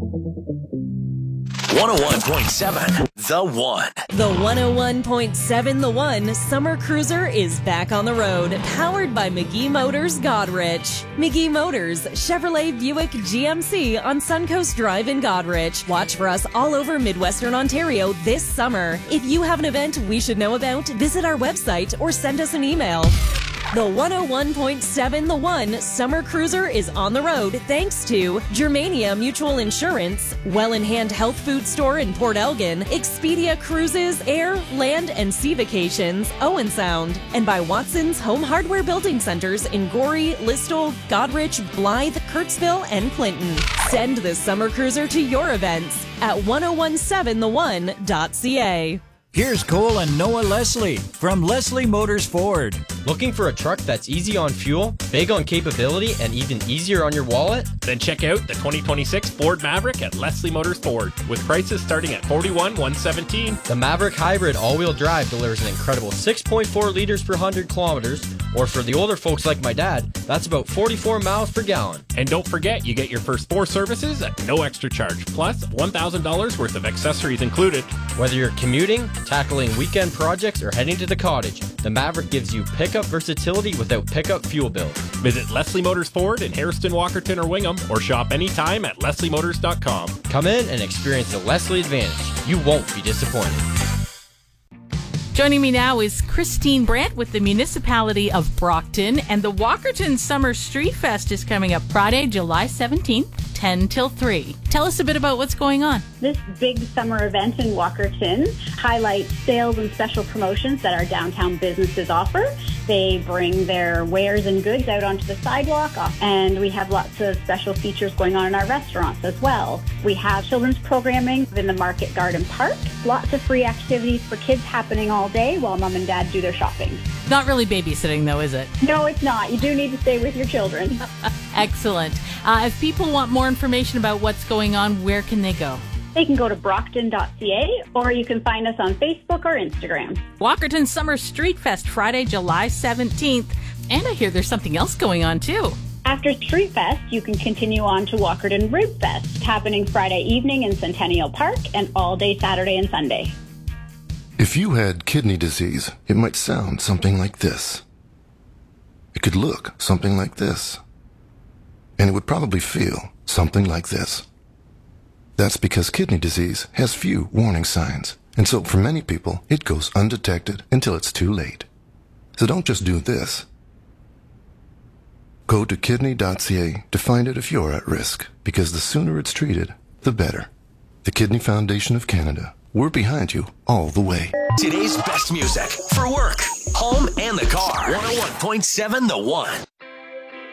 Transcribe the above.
101.7 The One. The 101.7 The One Summer Cruiser is back on the road, powered by McGee Motors Godrich. McGee Motors, Chevrolet Buick GMC on Suncoast Drive in Godrich. Watch for us all over Midwestern Ontario this summer. If you have an event we should know about, visit our website or send us an email. The 101.7 The One Summer Cruiser is on the road thanks to Germania Mutual Insurance, Well in Hand Health Food Store in Port Elgin, Expedia Cruises, Air, Land and Sea Vacations, Owen Sound, and by Watson's Home Hardware Building Centers in Gorey, Listowel, Godrich, Blythe, Kirksville, and Clinton. Send the Summer Cruiser to your events at 1017theone.ca. Here's Cole and Noah Leslie from Leslie Motors Ford. Looking for a truck that's easy on fuel, big on capability, and even easier on your wallet? Then check out the 2026 Ford Maverick at Leslie Motors Ford, with prices starting at $41,117. The Maverick Hybrid all-wheel drive delivers an incredible 6.4 liters per 100 kilometers, or for the older folks like my dad, that's about 44 miles per gallon. And don't forget, you get your first 4 services at no extra charge, plus $1,000 worth of accessories included. Whether you're commuting, tackling weekend projects, or heading to the cottage, the Maverick gives you pickup versatility without pickup fuel bills. Visit Leslie Motors Ford in Hairston, Walkerton, or Wingham, or shop anytime at lesliemotors.com. Come in and experience the Leslie advantage. You won't be disappointed. Joining me now is Christine Brandt with the Municipality of Brockton, and the Walkerton Summer Street Fest is coming up Friday, July 17th, 10 till 3. Tell us a bit about what's going on. This big summer event in Walkerton highlights sales and special promotions that our downtown businesses offer. They bring their wares and goods out onto the sidewalk, and we have lots of special features going on in our restaurants as well. We have children's programming in the Market Garden Park, lots of free activities for kids happening all day while mom and dad do their shopping. Not really babysitting, though, is it? No, it's not. You do need to stay with your children. Excellent. If people want more information about what's going on, where can they go? They can go to brockton.ca, or you can find us on Facebook or Instagram. Walkerton Summer Street Fest, Friday, July 17th. And I hear there's something else going on, too. After Street Fest, you can continue on to Walkerton Rib Fest, happening Friday evening in Centennial Park and all day Saturday and Sunday. If you had kidney disease, it might sound something like this. It could look something like this. And it would probably feel something like this. That's because kidney disease has few warning signs, and so for many people, it goes undetected until it's too late. So don't just do this. Go to kidney.ca to find out if you're at risk, because the sooner it's treated, the better. The Kidney Foundation of Canada. We're behind you all the way. Today's best music for work, home, and the car. 101.7 The One.